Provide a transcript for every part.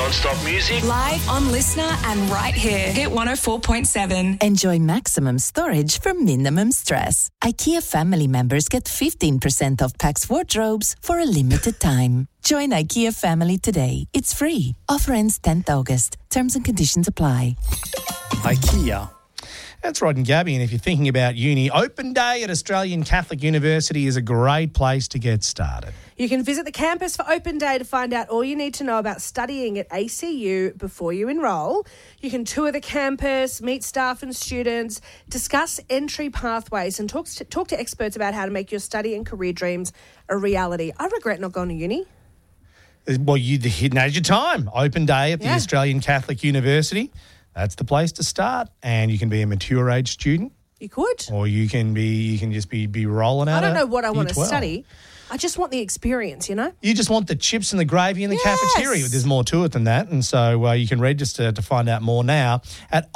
non-stop music. Live on Listener and right here. Hit 104.7. Enjoy maximum storage for minimum stress. IKEA family members get 15% off Pax wardrobes for a limited time. Join IKEA family today. It's free. Offer ends 10th August. Terms and conditions apply. IKEA. That's Rod and Gabby, and if you're thinking about uni, Open Day at Australian Catholic University is a great place to get started. You can visit the campus for Open Day to find out all you need to know about studying at ACU before you enrol. You can tour the campus, meet staff and students, discuss entry pathways and talk to experts about how to make your study and career dreams a reality. I regret not going to uni. Well, now's your time. Open Day at the Australian Catholic University. That's the place to start. And you can be a mature age student. You could. Or you can just be rolling out. I don't know what I want to study. I just want the experience, you know? You just want the chips and the gravy in the cafeteria. There's more to it than that. And so you can register to find out more now at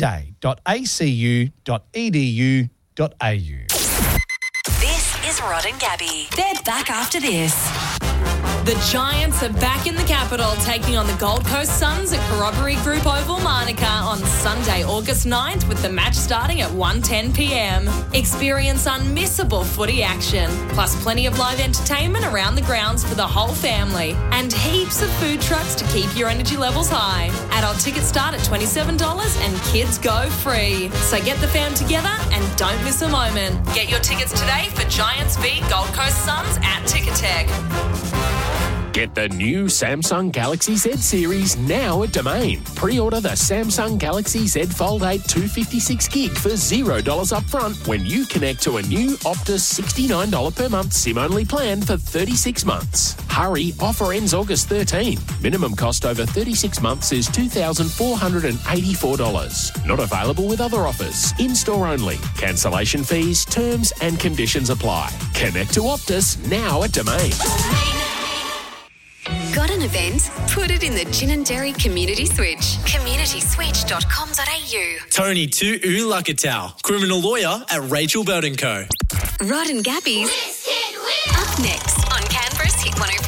openday.acu.edu.au. This is Rod and Gabby. They're back after this. The Giants are back in the capital, taking on the Gold Coast Suns at Corroboree Group Oval, Monica, on Sunday, August 9th, with the match starting at 1:10pm. Experience unmissable footy action, plus plenty of live entertainment around the grounds for the whole family, and heaps of food trucks to keep your energy levels high. Adult tickets start at $27 and kids go free. So get the fam together and don't miss a moment. Get your tickets today for Giants v Gold Coast Suns at Ticketek. Get the new Samsung Galaxy Z series now at Domain. Pre-order the Samsung Galaxy Z Fold 8 256GB for $0 up front when you connect to a new Optus $69 per month SIM-only plan for 36 months. Hurry, offer ends August 13. Minimum cost over 36 months is $2,484. Not available with other offers. In-store only. Cancellation fees, terms and conditions apply. Connect to Optus now at Domain. Got an event? Put it in the Gin and Dairy Community Switch. communityswitch.com.au. Tony Tu Ulakatau, criminal lawyer at Rachel Belt & Co. Rod and Gabby's Up next on Canberra's Hit 104.